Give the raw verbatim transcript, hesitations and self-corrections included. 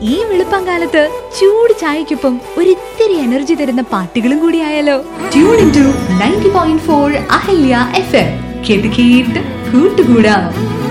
ഈ വെളുപ്പംകാലത്ത് ചൂട് ചായക്കൊപ്പം ഒരിത്തിരി എനർജി തരുന്ന പാട്ടുകളും കൂടി ആയാലോ? Tune in to ninety point four Ahalya F M. കേട്ട് കേട്ട് കൂട്ടുകൂടാം.